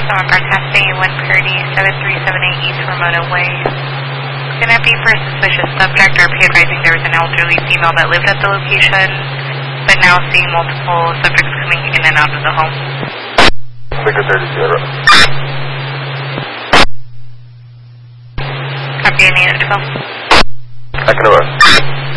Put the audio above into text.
Our testing 130-7378 East Ramona Way. Going to be for a suspicious subject or be advising there was an elderly female that lived at the location, but now seeing multiple subjects coming in and out of the home. Figure 30. Copy, any info? I can arrest.